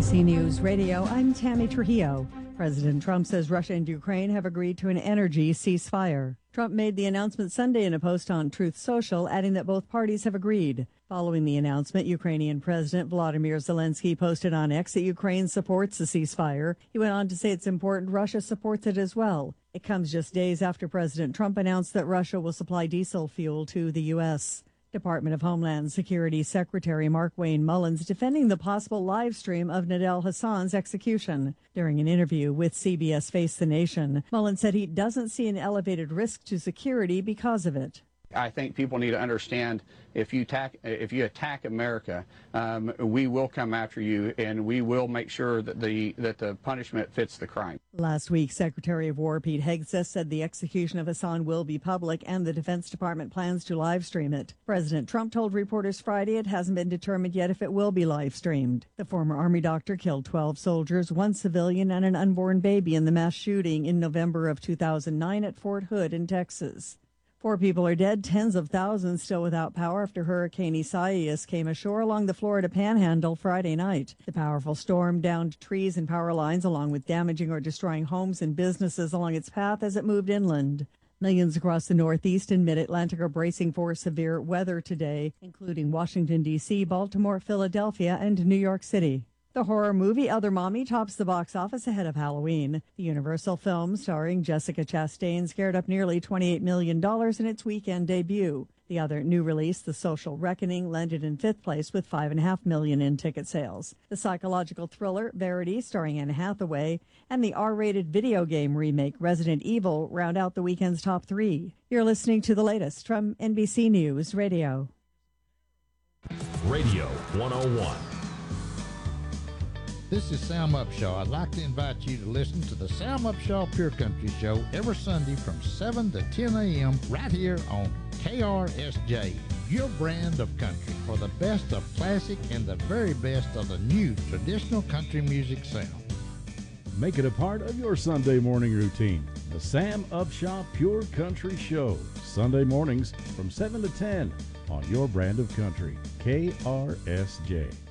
NBC News Radio, I'm Tammy Trujillo. President Trump says Russia and Ukraine have agreed to an energy ceasefire. Trump made the announcement Sunday in a post on Truth Social, adding that both parties have agreed. Following the announcement, Ukrainian President Volodymyr Zelensky posted on X that Ukraine supports the ceasefire. He went on to say it's important Russia supports it as well. It comes just days after President Trump announced that Russia will supply diesel fuel to the U.S. Department of Homeland Security Secretary Markwayne Mullins defending the possible live stream of Nidal Hassan's execution. During an interview with CBS Face the Nation, Mullins said he doesn't see an elevated risk to security because of it. I think people need to understand if you attack America, we will come after you, and we will make sure that the punishment fits the crime. Last week, Secretary of War Pete Hegseth said the execution of Hassan will be public, and the Defense Department plans to live stream it. President Trump told reporters Friday it hasn't been determined yet if it will be live streamed. The former Army doctor killed 12 soldiers, 1 civilian, and an unborn baby in the mass shooting in November of 2009 at Fort Hood in Texas. 4 people are dead, tens of thousands still without power after Hurricane Isaias came ashore along the Florida Panhandle Friday night. The powerful storm downed trees and power lines, along with damaging or destroying homes and businesses along its path as it moved inland. Millions across the Northeast and Mid-Atlantic are bracing for severe weather today, including Washington, D.C., Baltimore, Philadelphia, and New York City. The horror movie Other Mommy tops the box office ahead of Halloween. The Universal film starring Jessica Chastain scared up nearly $28 million in its weekend debut. The other new release, The Social Reckoning, landed in 5th place with $5.5 million in ticket sales. The psychological thriller Verity, starring Anne Hathaway, and the R-rated video game remake Resident Evil round out the weekend's top 3. You're listening to the latest from NBC News Radio. Radio 101. This is Sam Upshaw. I'd like to invite you to listen to the Sam Upshaw Pure Country Show every Sunday from 7 to 10 a.m. right here on KRSJ, your brand of country, for the best of classic and the very best of the new traditional country music sound. Make it a part of your Sunday morning routine. The Sam Upshaw Pure Country Show, Sunday mornings from 7 to 10 on your brand of country, KRSJ.